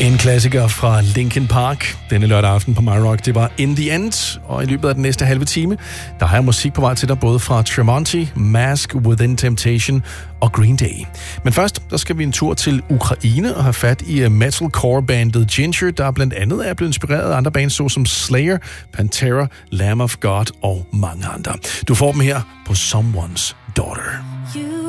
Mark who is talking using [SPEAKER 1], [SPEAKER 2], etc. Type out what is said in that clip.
[SPEAKER 1] En klassiker fra Linkin Park denne lørdag aften på My Rock, det var In The End, og i løbet af den næste halve time, der har jeg musik på vej til dig, både fra Tremonti, Mask, Within Temptation og Green Day. Men først, der skal vi en tur til Ukraine og have fat i metalcore-bandet Ginger, der blandt andet er blevet inspireret af andre bands såsom Slayer, Pantera, Lamb of God og mange andre. Du får dem her på Someone's Daughter.